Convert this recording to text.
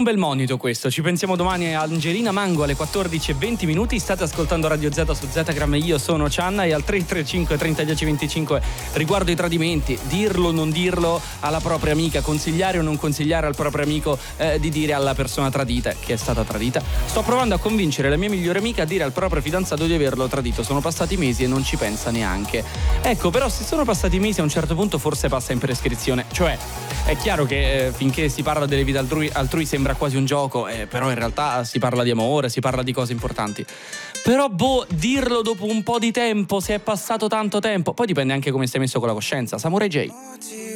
un bel monito questo. Ci pensiamo domani a Angelina Mango alle 14:20. State ascoltando Radio Z su Zgram, io sono Cianna, e al 335 30 10 25 riguardo i tradimenti, dirlo o non dirlo alla propria amica, consigliare o non consigliare al proprio amico di dire alla persona tradita che è stata tradita. Sto provando a convincere la mia migliore amica a dire al proprio fidanzato di averlo tradito. Sono passati mesi e non ci pensa neanche. Ecco, però se sono passati mesi a un certo punto forse passa in prescrizione. Cioè, è chiaro che finché si parla delle vite altrui sembra quasi un gioco, però in realtà si parla di amore, si parla di cose importanti. Però dirlo dopo un po' di tempo, se è passato tanto tempo, poi dipende anche come stai messo con la coscienza. Samurai J.